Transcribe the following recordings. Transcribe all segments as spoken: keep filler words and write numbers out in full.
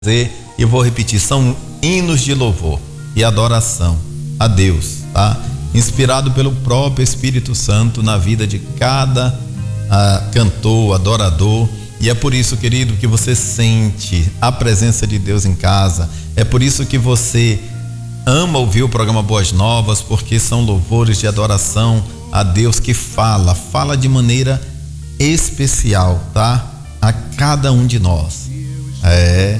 e vou repetir, são hinos de louvor e adoração a Deus, tá? Inspirado pelo próprio Espírito Santo na vida de cada uh, cantor, adorador. E é por isso, querido, que você sente a presença de Deus em casa. É por isso que você ama ouvir o programa Boas Novas, porque são louvores de adoração a Deus que fala, fala de maneira especial, tá? A cada um de nós. É.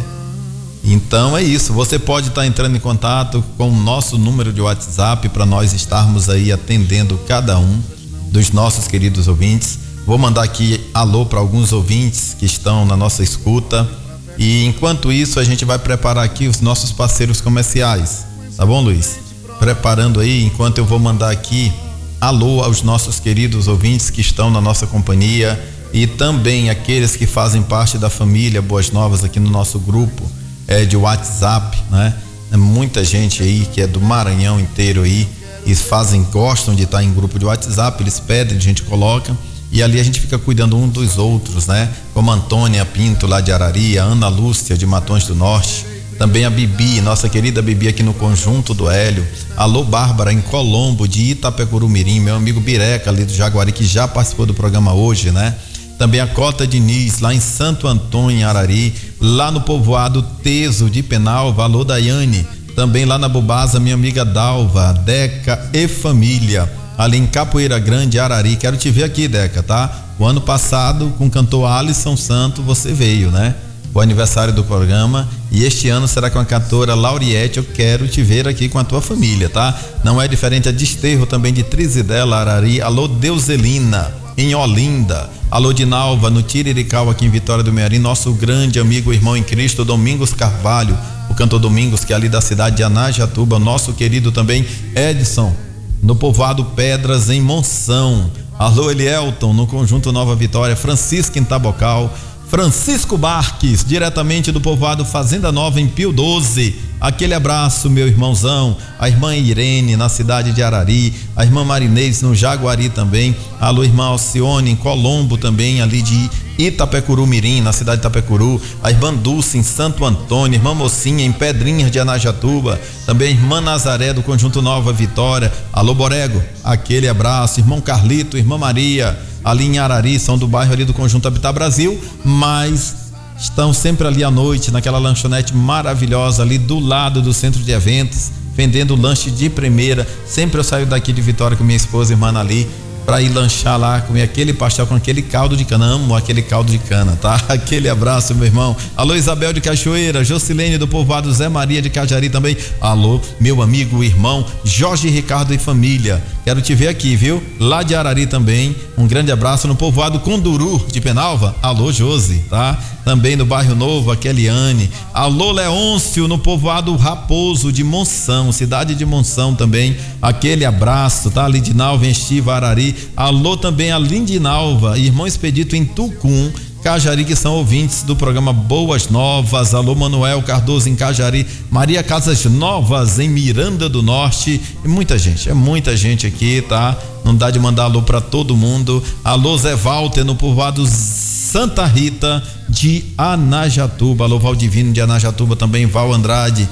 Então é isso. Você pode estar entrando em contato com o nosso número de WhatsApp para nós estarmos aí atendendo cada um dos nossos queridos ouvintes. Vou mandar aqui alô para alguns ouvintes que estão na nossa escuta. E enquanto isso, a gente vai preparar aqui os nossos parceiros comerciais. Tá bom, Luiz? Preparando aí, enquanto eu vou mandar aqui alô aos nossos queridos ouvintes que estão na nossa companhia e também aqueles que fazem parte da família Boas Novas aqui no nosso grupo é, de WhatsApp, né? É muita gente aí que é do Maranhão inteiro aí e fazem, gostam de estar em grupo de WhatsApp, eles pedem, a gente coloca. E ali a gente fica cuidando um dos outros, né? Como a Antônia Pinto, lá de Arari, a Ana Lúcia, de Matões do Norte, também a Bibi, nossa querida Bibi aqui no Conjunto do Hélio, alô Bárbara em Colombo, de Itapecurumirim, meu amigo Bireca ali do Jaguari, que já participou do programa hoje, né? Também a Cota Diniz, lá em Santo Antônio, em Arari, lá no povoado Teso de Penalva, alô Daiane, também lá na Bubasa, minha amiga Dalva, Deca e família, ali em Capoeira Grande, Arari. Quero te ver aqui, Deca, tá? O ano passado, com o cantor Alisson Santo, você veio, né? O aniversário do programa. E este ano será com a cantora Lauriette. Eu quero te ver aqui com a tua família, tá? Não é diferente a Desterro, também de Trizidela, Arari. Alô, Deuselina, em Olinda. Alô, Dinalva, no Tiriricau, aqui em Vitória do Mearim. Nosso grande amigo, irmão em Cristo, Domingos Carvalho. O cantor Domingos, que é ali da cidade de Anajatuba. Nosso querido também, Edson, no povoado Pedras, em Monção. Alô, Elielton, no Conjunto Nova Vitória. Francisco em Tabocal. Francisco Barques, diretamente do povoado Fazenda Nova, em Pio doze. Aquele abraço, meu irmãozão. A irmã Irene, na cidade de Arari. A irmã Marinês, no Jaguari também. Alô, irmã Alcione, em Colombo também, ali de Itapecurumirim, na cidade de Itapecuru. A irmã Dulce, em Santo Antônio. Irmã Mocinha, em Pedrinhas de Anajatuba. Também a irmã Nazaré, do Conjunto Nova Vitória. Alô, Borego, aquele abraço. Irmão Carlito, irmã Maria, ali em Arari, são do bairro ali do Conjunto Habitat Brasil, mas estão sempre ali à noite, naquela lanchonete maravilhosa ali do lado do centro de eventos, vendendo lanche de primeira. Sempre eu saio daqui de Vitória com minha esposa, irmã Ali, para ir lanchar lá, comer aquele pastel com aquele caldo de cana. Amo aquele caldo de cana, tá? Aquele abraço, meu irmão. Alô, Isabel de Cachoeira, Jocilene do povoado Zé Maria de Cajari também. Alô, meu amigo, irmão Jorge Ricardo e família. Quero te ver aqui, viu? Lá de Arari também. Um grande abraço no povoado Conduru de Penalva. Alô, Josi, tá? Também no bairro Novo, a Keliane. Alô, Leôncio, no povoado Raposo de Monção, cidade de Monção também. Aquele abraço, tá? Lidinalva em Estiva, Arari. Alô também a Lindinalva, irmão Expedito em Tucum, Cajari, que são ouvintes do programa Boas Novas. Alô, Manuel Cardoso em Cajari. Maria Casas Novas em Miranda do Norte. E muita gente, é muita gente aqui, tá? Não dá de mandar alô pra todo mundo. Alô, Zé Walter, no povoado Santa Rita de Anajatuba. Alô, Valdivino de Anajatuba também. Val Andrade,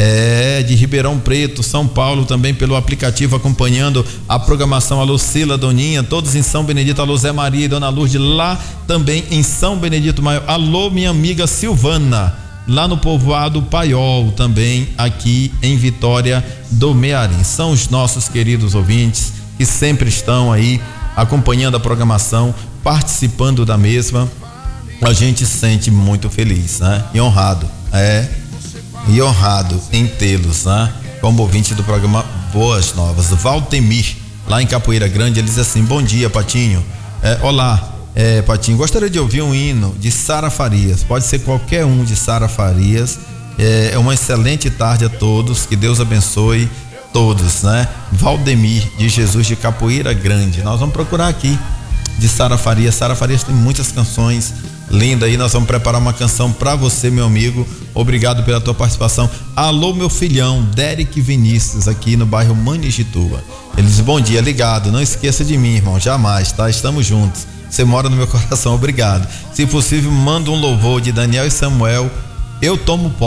é, de Ribeirão Preto, São Paulo, também pelo aplicativo acompanhando a programação. Alô, Cila, Doninha, todos em São Benedito. Alô, Zé Maria e Dona Lourdes, lá também em São Benedito Maior. Alô, minha amiga Silvana, lá no povoado Paiol, também aqui em Vitória do Mearim. São os nossos queridos ouvintes que sempre estão aí acompanhando a programação, participando da mesma. A gente se sente muito feliz, né? E honrado, é e honrado em tê-los, né? Como ouvinte do programa Boas Novas. Valtemir, lá em Capoeira Grande, ele diz assim: bom dia, Patinho. É, olá, é, Patinho, gostaria de ouvir um hino de Sara Farias. Pode ser qualquer um de Sara Farias. É, é uma excelente tarde a todos, que Deus abençoe todos, né? Valdemir de Jesus de Capoeira Grande. Nós vamos procurar aqui de Sara Farias. Sara Farias tem muitas canções linda aí, nós vamos preparar uma canção pra você, meu amigo. Obrigado pela tua participação. Alô, meu filhão, Derek Vinícius, aqui no bairro Manijituba. Ele diz: bom dia, ligado, não esqueça de mim, irmão, jamais, tá? Estamos juntos, você mora no meu coração, obrigado. Se possível, manda um louvor de Daniel e Samuel eu tomo